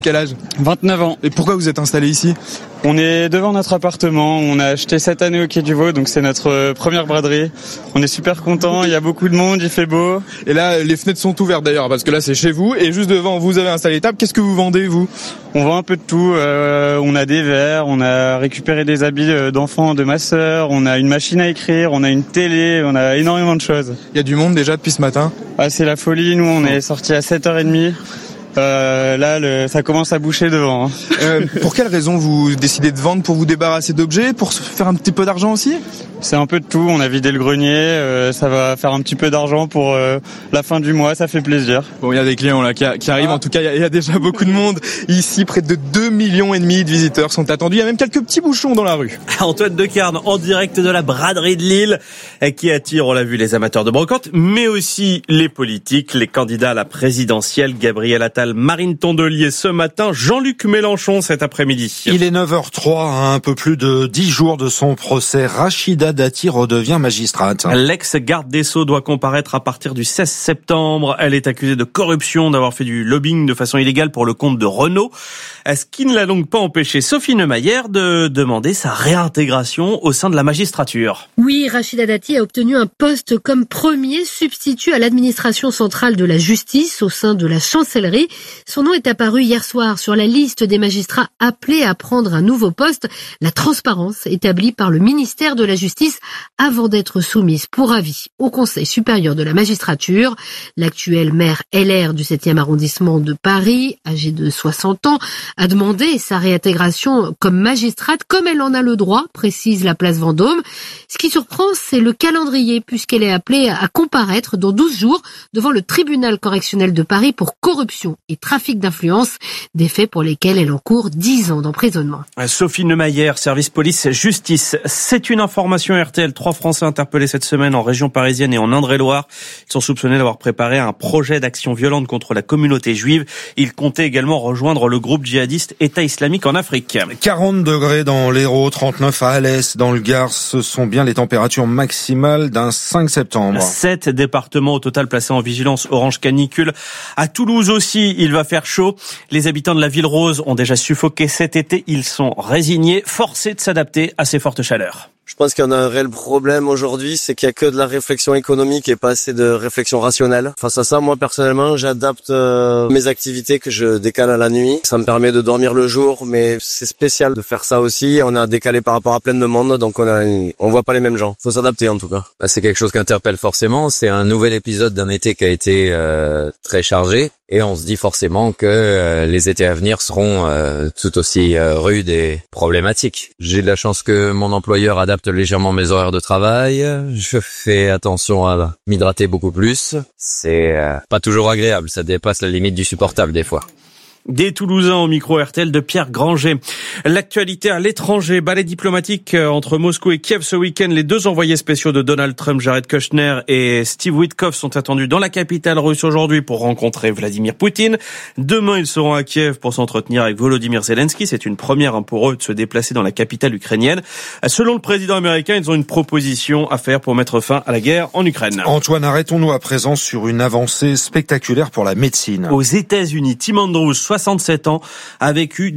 Quel âge ? 29 ans. Et pourquoi vous êtes installé ici ? On est devant notre appartement, on a acheté cette année au Quai du Vau, donc c'est notre première braderie. On est super contents, il y a beaucoup de monde, il fait beau. Et là, les fenêtres sont ouvertes d'ailleurs, parce que là c'est chez vous, et juste devant vous avez installé les tables. Qu'est-ce que vous vendez vous ? On vend un peu de tout, on a des verres, on a récupéré des habits d'enfants de ma sœur, on a une machine à écrire, on a une télé, on a énormément de choses. Il y a du monde déjà depuis ce matin ? Ah, c'est la folie, nous on est sortis à 7h30. Là, ça commence à boucher devant. Pour quelle raison vous décidez de vendre ? Pour vous débarrasser d'objets ? Pour se faire un petit peu d'argent aussi ? C'est un peu de tout, on a vidé le grenier, ça va faire un petit peu d'argent pour la fin du mois, ça fait plaisir. Bon, il y a des clients là qui arrivent, en tout cas il y a déjà beaucoup de monde. Ici, près de 2,5 millions de visiteurs sont attendus, il y a même quelques petits bouchons dans la rue. Antoine Decarne en direct de la braderie de Lille qui attire, on l'a vu, les amateurs de brocante, mais aussi les politiques, les candidats à la présidentielle, Gabriel Attal, Marine Tondelier ce matin, Jean-Luc Mélenchon cet après-midi. Il est 9h03, un peu plus de 10 jours de son procès. Rachida Dati redevient magistrate. L'ex-garde des Sceaux doit comparaître à partir du 16 septembre. Elle est accusée de corruption, d'avoir fait du lobbying de façon illégale pour le compte de Renault. Ce qui ne l'a donc pas empêché, Sophie Neumayer, de demander sa réintégration au sein de la magistrature. Oui, Rachida Dati a obtenu un poste comme premier substitut à l'administration centrale de la justice au sein de la chancellerie. Son nom est apparu hier soir sur la liste des magistrats appelés à prendre un nouveau poste, la transparence établie par le ministère de la Justice avant d'être soumise pour avis au Conseil supérieur de la magistrature. L'actuel maire LR du 7e arrondissement de Paris, âgée de 60 ans, a demandé sa réintégration comme magistrate comme elle en a le droit, précise la place Vendôme. Ce qui surprend, c'est le calendrier puisqu'elle est appelée à comparaître dans 12 jours devant le tribunal correctionnel de Paris pour corruption et trafic d'influence, des faits pour lesquels elle encourt 10 ans d'emprisonnement. Sophie Neumayer, service police-justice. C'est une information RTL. 3 Français interpellés cette semaine en région parisienne et en Indre-et-Loire. Ils sont soupçonnés d'avoir préparé un projet d'action violente contre la communauté juive. Ils comptaient également rejoindre le groupe djihadiste État islamique en Afrique. 40 degrés dans l'Hérault, 39 à Alès, dans le Gard. Ce sont bien les températures maximales d'un 5 septembre. 7 départements au total placés en vigilance orange canicule. À Toulouse aussi, il va faire chaud. Les habitants de la Ville Rose ont déjà suffoqué cet été. Ils sont résignés, forcés de s'adapter à ces fortes chaleurs. Je pense qu'il y en a un réel problème aujourd'hui, c'est qu'il y a que de la réflexion économique et pas assez de réflexion rationnelle. Face à ça, moi personnellement, j'adapte mes activités que je décale à la nuit. Ça me permet de dormir le jour, mais c'est spécial de faire ça aussi. On a décalé par rapport à plein de monde, donc on voit pas les mêmes gens. Faut s'adapter en tout cas. C'est quelque chose qui interpelle forcément. C'est un nouvel épisode d'un été qui a été très chargé. Et on se dit forcément que les étés à venir seront tout aussi rudes et problématiques. J'ai de la chance que mon employeur adapte légèrement mes horaires de travail. Je fais attention à m'hydrater beaucoup plus. C'est pas toujours agréable, ça dépasse la limite du supportable des fois. Des Toulousains au micro RTL de Pierre Granger. L'actualité à l'étranger, balai diplomatique entre Moscou et Kiev ce week-end. Les 2 envoyés spéciaux de Donald Trump, Jared Kushner et Steve Witkoff, sont attendus dans la capitale russe aujourd'hui pour rencontrer Vladimir Poutine. Demain, ils seront à Kiev pour s'entretenir avec Volodymyr Zelensky. C'est une première pour eux de se déplacer dans la capitale ukrainienne. Selon le président américain, ils ont une proposition à faire pour mettre fin à la guerre en Ukraine. Antoine, arrêtons-nous à présent sur une avancée spectaculaire pour la médecine. Aux États-Unis, Tim Andrews, 67 ans, a vécu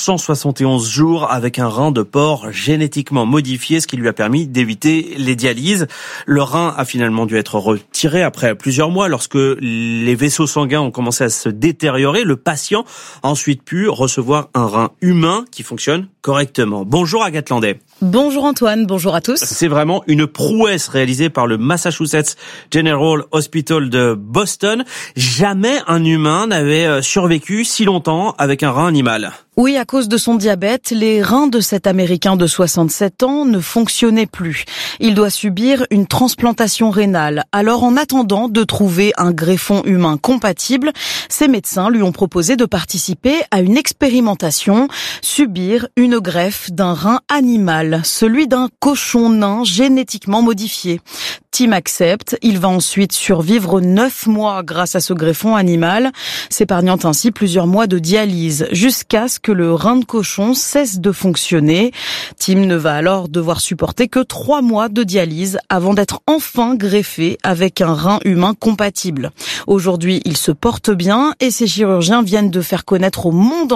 271 jours avec un rein de porc génétiquement modifié, ce qui lui a permis d'éviter les dialyses. Le rein a finalement dû être retiré après plusieurs mois lorsque les vaisseaux sanguins ont commencé à se détériorer. Le patient a ensuite pu recevoir un rein humain qui fonctionne correctement. Bonjour Agathe Landais. Bonjour Antoine, bonjour à tous. C'est vraiment une prouesse réalisée par le Massachusetts General Hospital de Boston. Jamais un humain n'avait survécu si longtemps avec un rein animal. Oui, à cause de son diabète, les reins de cet Américain de 67 ans ne fonctionnaient plus. Il doit subir une transplantation rénale. Alors, en attendant de trouver un greffon humain compatible, ses médecins lui ont proposé de participer à une expérimentation, subir une greffe d'un rein animal, celui d'un cochon nain génétiquement modifié. Tim accepte. Il va ensuite survivre 9 mois grâce à ce greffon animal, s'épargnant ainsi plusieurs mois de dialyse, jusqu'à ce que le rein de cochon cesse de fonctionner. Tim ne va alors devoir supporter que 3 mois de dialyse avant d'être enfin greffé avec un rein humain compatible. Aujourd'hui, il se porte bien et ses chirurgiens viennent de faire connaître au monde